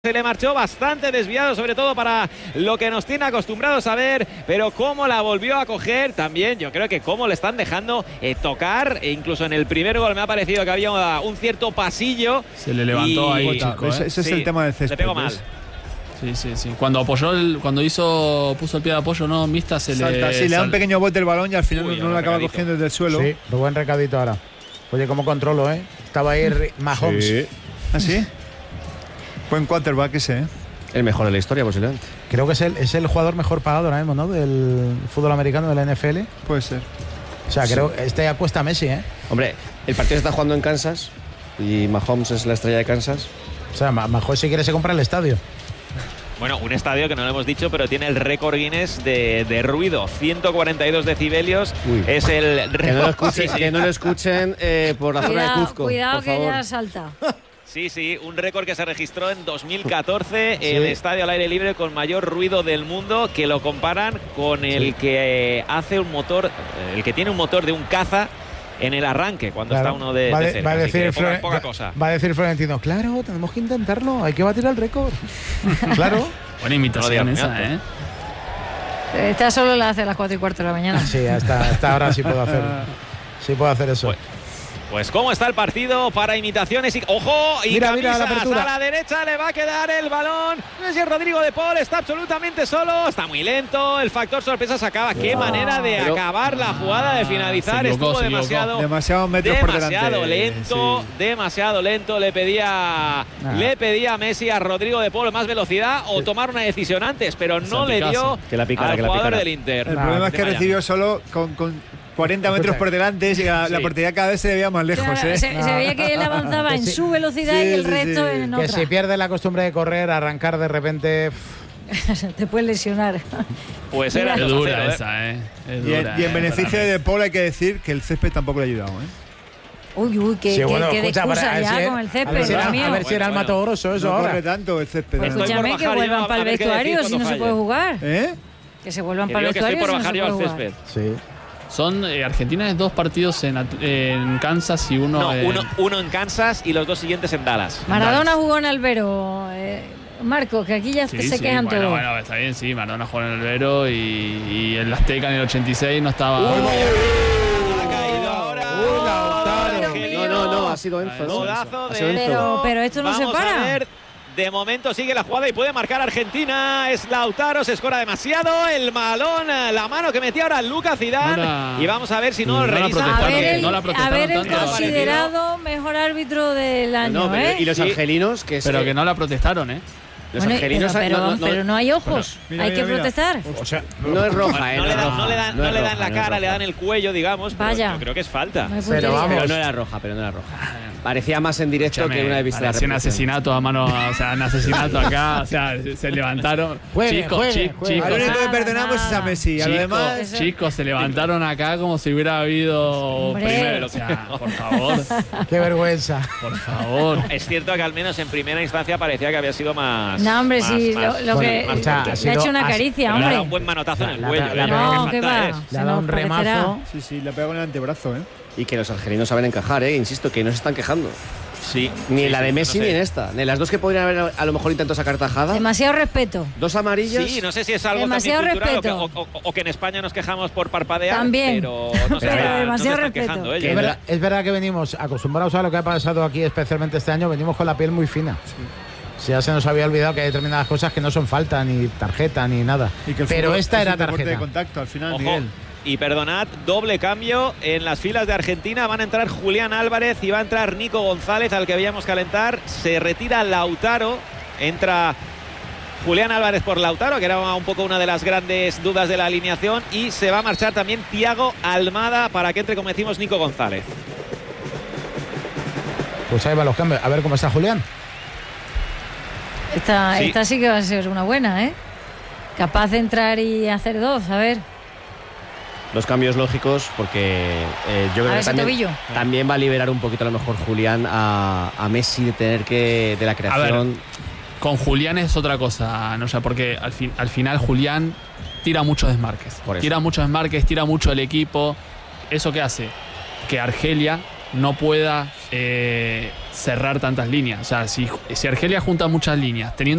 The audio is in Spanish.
Se le marchó bastante desviado, sobre todo para lo que nos tiene acostumbrados a ver, pero cómo la volvió a coger también. Yo creo que cómo le están dejando tocar, e incluso en el primer gol me ha parecido que había un cierto pasillo. Se le levantó ahí, chico. Ese es el tema del césped. Le pegó mal. Sí. Cuando puso el pie de apoyo, no, en vista se salta, le da un pequeño bote el balón y al final no lo acaba cogiendo desde el suelo. Sí, pero buen recadito ahora. Oye, cómo controlo, ¿eh? Estaba ahí Mahomes. Sí. ¿Ah, sí? Buen quarterback ese, ¿eh? El mejor de la historia, posiblemente. Creo que es el jugador mejor pagado ahora mismo, ¿no? Del fútbol americano, de la NFL. Puede ser. O sea, creo que apuesta a Messi, ¿eh? Hombre, el partido se está jugando en Kansas y Mahomes es la estrella de Kansas. O sea, Mahomes si quiere se compra el estadio. Bueno, un estadio que no lo hemos dicho, pero tiene el récord Guinness de ruido. 142 decibelios. Uy. Es el récord. Que no lo escuchen por la zona de Cuzco. Cuidado por que favor. ya salta. Sí, un récord que se registró en 2014, el estadio al aire libre con mayor ruido del mundo, que lo comparan con el que hace un motor, el que tiene un motor de un caza en el arranque, cuando está uno de cerca. Va a decir Florentino, claro, tenemos que intentarlo, hay que batir el récord. Claro. Buena imitación esa, ¿eh? Esta solo la hace a las 4:15 de la mañana. Sí, hasta ahora sí puedo hacer. Sí puedo hacer eso. Pues cómo está el partido para imitaciones y ¡ojo! Y mira la apertura. A la derecha le va a quedar el balón. No sé si Rodrigo de Paul está absolutamente solo, está muy lento, el factor sorpresa se acaba. Qué manera de acabar la jugada, de finalizar. Estuvo demasiados metros por delante. Demasiado lento. Le pedía a Messi, a Rodrigo de Paul más velocidad o tomar una decisión antes, pero no le dio al jugador del Inter. El problema es que recibió solo con 40 metros por delante, y la portería cada vez se veía más lejos. Claro, se veía que él avanzaba en su velocidad y el resto en otra. Que si pierde la costumbre de correr, arrancar de repente... te puedes lesionar. Pues era dura esa, ¿eh? Y en beneficio de Paul hay que decir que el césped tampoco le ha ayudado, ¿eh? Uy, qué excusa ya con el césped. A ver si era el Mato Grosso eso ahora. No corre tanto el césped. Pues escúchame, que vuelvan para el vestuario si no se puede jugar. ¿Eh? Que se vuelvan para el vestuario si no se puede jugar. Sí. Son Argentina es 2 partidos en Kansas y uno en Kansas y los 2 siguientes en Dallas. Maradona jugó en Albero. Marcos, que aquí ya se quejan todos. Bueno, está bien, sí, Maradona jugó en Albero y el Azteca en el 86 no estaba... No, ha sido Enzo. Pero esto no se para. De momento sigue la jugada y puede marcar Argentina. Es Lautaro, se escora demasiado. El balón, la mano que metía ahora Lucas Zidane. Y vamos a ver si no revisa. A ver el considerado mejor árbitro del año. Y los argelinos pero que no la protestaron, ¿eh? Los argelinos pero no hay ojos. Hay que protestar. O sea, no es roja, no le dan la cara, le dan el cuello, digamos. Vaya. Yo creo que es falta. Pero no era roja, Parecía más en directo que una de vista. Parecía un asesinato a mano, o sea, un asesinato acá, o sea, se levantaron. Chicos. Al único que perdonamos es a Messi, a lo demás. Chicos, se levantaron acá como si hubiera habido primero, o sea, por favor. Qué vergüenza. Por favor. Es cierto que al menos en primera instancia parecía que había sido más. No, hombre, sí, lo que le ha hecho una caricia, hombre. Le ha dado un buen manotazo en el cuello. No, ¿qué va? Le ha dado un remazo. Sí, le pegó en el antebrazo, ¿eh? Y que los argelinos saben encajar, insisto, que no se están quejando. Sí. Ni en la de Messi ni en esta. Ni en las dos que podrían haber a lo mejor intentado sacar tajada. Demasiado respeto. 2 amarillas. Sí, no sé si es algo demasiado también cultural respeto. o que en España nos quejamos por parpadear. También. Pero no sé, demasiado no respeto. Quejando ellos. Es verdad que venimos acostumbrados a lo que ha pasado aquí, especialmente este año, venimos con la piel muy fina. Sí. Ya se nos había olvidado que hay determinadas cosas que no son falta, ni tarjeta, ni nada. Pero esta era tarjeta. De contacto al final, Ojo. Miguel. Y perdonad, doble cambio en las filas de Argentina. Van a entrar Julián Álvarez y va a entrar Nico González, al que veíamos calentar. Se retira Lautaro. Entra Julián Álvarez por Lautaro, que era un poco una de las grandes dudas de la alineación. Y se va a marchar también Thiago Almada para que entre, como decimos, Nico González. Pues ahí van los cambios. A ver cómo está Julián. Esta sí que va a ser una buena, ¿eh? Capaz de entrar y hacer 2, a ver. Los cambios lógicos, porque yo creo que también va a liberar un poquito a lo mejor Julián a Messi de tener que de la creación. A ver, con Julián es otra cosa, no sé, porque al final Julián tira muchos desmarques. Tira mucho el equipo. ¿Eso qué hace? Que Argelia no pueda cerrar tantas líneas. O sea, si Argelia junta muchas líneas, teniendo